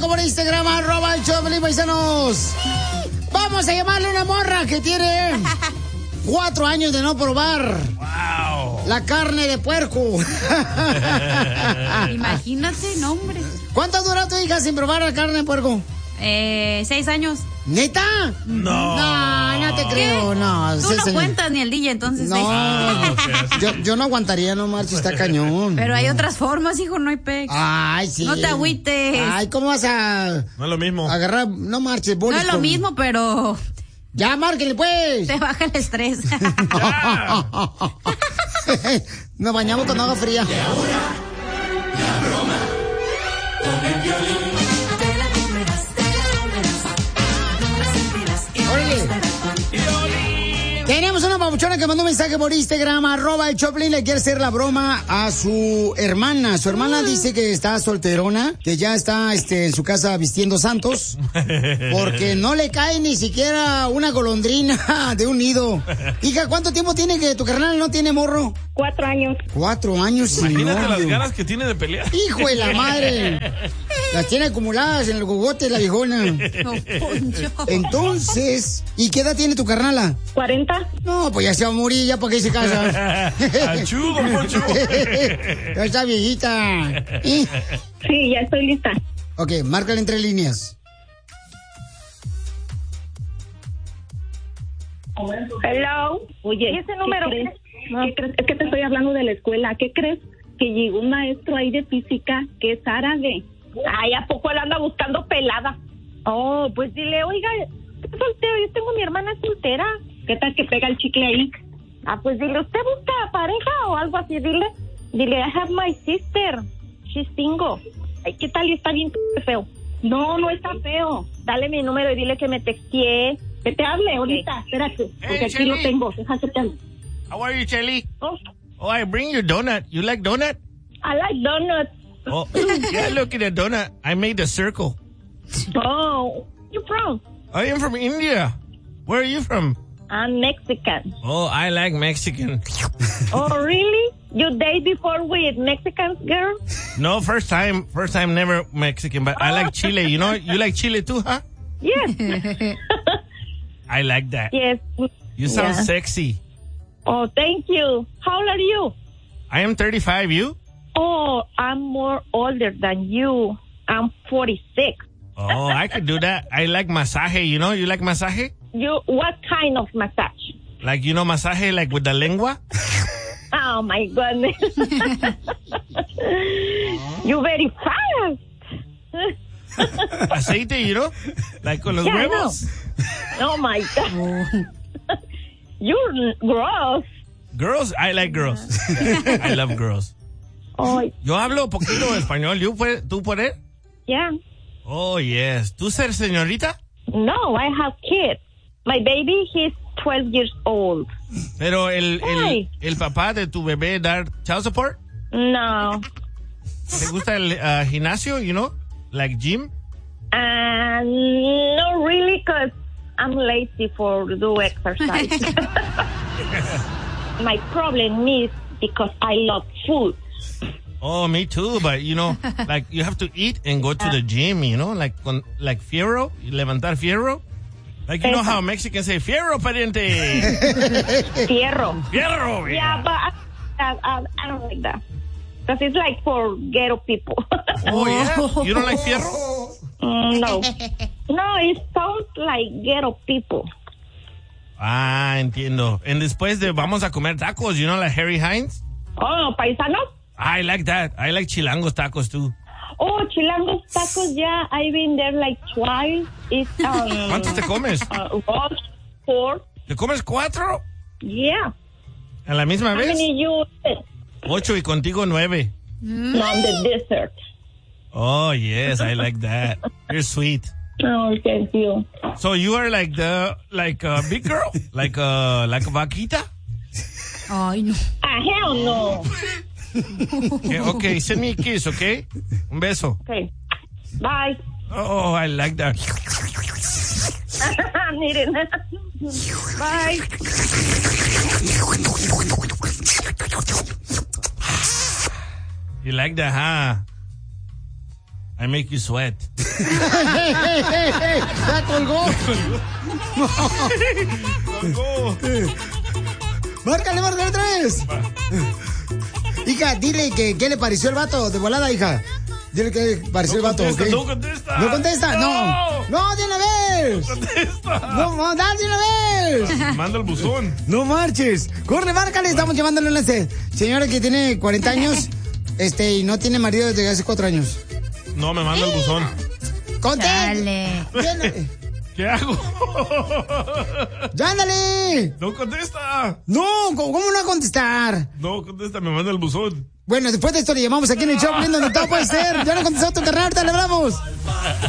por Instagram, @el paisanos. Vamos a llamarle a una morra que tiene 4 años de no probar la carne de puerco. Imagínate, no, hombre. ¿Cuánto duró tu hija sin probar la carne de puerco? 6 años. ¿Neta? No te creo, no. Tú no cuentas ni el DJ, entonces. No, yo no aguantaría, no marches, está cañón. Pero hay otras formas, hijo, no hay pex. Ay, sí. No te agüites. Ay, ¿cómo vas a...? No es lo mismo. Agarrar, no marches, bolis. No es lo mismo, pero... Ya, márquenle, pues. Te baja el estrés. Nos bañamos con agua fría. Y ahora, la broma con el Piolín. Tenemos una papuchona que mandó un mensaje por Instagram, @el Choplin, le quiere hacer la broma a su hermana. Su hermana dice que está solterona, que ya está en su casa vistiendo santos, porque no le cae ni siquiera una golondrina de un nido. Hija, ¿cuánto tiempo tiene que tu carnal no tiene morro? 4 años. 4 años sin Imagínate novio. las ganas que tiene de pelear. ¡Hijo de la madre! Las tiene acumuladas en el gogote la viejona. No, Poncho. Entonces, ¿y qué edad tiene tu carnala? 40. No, pues ya se va a morir, ya para qué se casa. ¡Achú, don Poncho! Ya está viejita. ¿Y? Sí, ya estoy lista. Ok, márcale entre líneas. Hello. Oye, ese número. ¿Qué crees? Es que te estoy hablando de la escuela. ¿Qué crees? Que llegó un maestro ahí de física que es árabe. Ay, ¿a poco él anda buscando pelada? Oh, pues dile, oiga, estoy soltero, yo tengo mi hermana soltera. ¿Qué tal que pega el chicle ahí? Ah, pues dile, ¿usted busca pareja o algo así? Dile, I have my sister. She's single. Ay, ¿qué tal? Y está bien feo. No, no está feo. Dale mi número y dile que me texteé. Que te hable ahorita, espérate, porque aquí lo tengo. Déjate que te hable. How are you, Shelly? Oh, I bring you donut. You like donut? I like donuts. Oh, yeah, look at the donut. I made a circle. Oh, you from? I am from India. Where are you from? I'm Mexican. Oh, I like Mexican. Oh, really? You date before with Mexican girl? No, first time, never Mexican, but I like chile. You know, you like chile too, huh? Yes. I like that. Yes. You sound sexy. Oh, thank you. How old are you? I am 35, you? Oh, I'm more older than you. I'm 46. Oh, I could do that. I like masaje, you know? You like masaje? What kind of massage? Like, you know, masaje like with the lengua? Oh, my goodness. You're very fast. Aceite, you know? Like con los huevos? Oh, my God. You're gross. Girls, I like girls. I love girls. Oh, Yo hablo poquito español. ¿Tú puedes? yeah. Oh, yes. ¿Tú ser señorita? No, I have kids. My baby, he's 12 years old. Pero el papá de tu bebé dar child support? No. ¿Te gusta el gimnasio, you know? Like gym? No, really, because I'm lazy for do exercise. My problem is because I love food. Oh, me too, but you know, like you have to eat and go to the gym, you know, like fierro, levantar fierro. Like you know how Mexicans say fierro, pariente. Fierro. Fierro. Yeah, but I don't like that. Because it's like for ghetto people. Oh, yeah? You don't like fierro? No. No, it sounds like ghetto people. Ah, entiendo. And después vamos a comer tacos, you know, like Harry Hines? Oh, paisanos? I like that. I like chilangos tacos too. Oh, chilangos tacos, yeah. I've been there like twice. It's, ¿Cuántos te comes? 4. ¿Te comes 4? Yeah. ¿A la misma How vez? many you eat? 8 y contigo 9. On the dessert. Oh, yes, I like that. You're sweet. Oh, thank you. So you are like a big girl? Like a vaquita? Ay, no. Hell no. Okay, send me a kiss, okay? Un beso. Okay. Bye. Oh, I like that. Miren. Bye. You like that, huh? I make you sweat. ¡Ya colgó! Colgó. ¡Márcale 3! Hija, dile que qué le pareció el vato de volada, hija. Dile que le pareció el vato, ¿ok? No contesta. ¿No contesta? No. ¡No, de una vez! No contesta. ¡No, dale de una vez! Manda el buzón. ¡No marches! ¡Corre, márcale! Estamos llevándole un señora que tiene 40 años y no tiene marido desde hace 4 años. No, me manda el buzón. Dale. ¿Qué hago? ¡Ya, ándale! No contesta. No, ¿cómo no va a contestar? No contesta, me manda el buzón. Bueno, después de esto le llamamos aquí en el show, donde todo puede ser. Ya no contestó tu carnal, ahorita le hablamos.